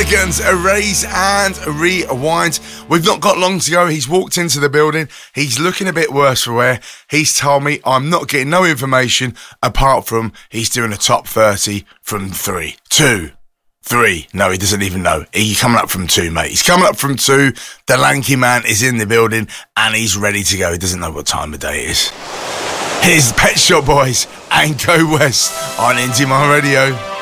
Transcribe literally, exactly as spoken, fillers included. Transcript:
Hooligans, erase and rewind. We've not got long to go. He's walked into the building. He's looking a bit worse for wear. He's told me I'm not getting no information apart from he's doing a top thirty from three, two, three. No, he doesn't even know. He's coming up from two, mate. He's coming up from two. The lanky man is in the building and he's ready to go. He doesn't know what time of day it is. Here's Pet Shop Boys and Go West on Indie Mind Radio.